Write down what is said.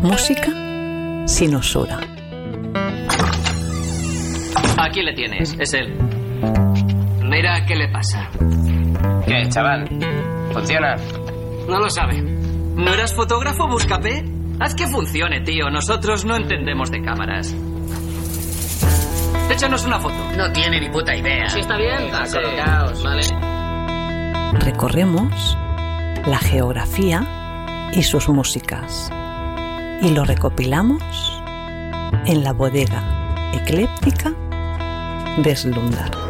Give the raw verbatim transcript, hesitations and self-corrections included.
Música sin usura. Aquí le tienes, es él. Mira qué le pasa. ¿Qué, chaval? ¿Funciona? No lo sabe. ¿No eras fotógrafo, Buscapé? Haz que funcione, tío. Nosotros no entendemos de cámaras. Échanos una foto. No tiene ni puta idea. ¿Sí está bien? Venga, colocaos. Vale. Recorremos la geografía y sus músicas y lo recopilamos en la bodega ecléptica de Slumdar.